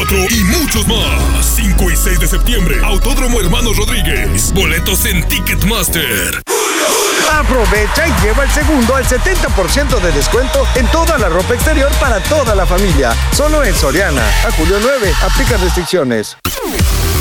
4 y muchos más. 5 y 6 de septiembre, Autódromo Hermanos Rodríguez. Boletos en Ticketmaster. Aprovecha y lleva el segundo al 70% de descuento en toda la ropa exterior para toda la familia. Solo en Soriana. A julio 9, aplica restricciones.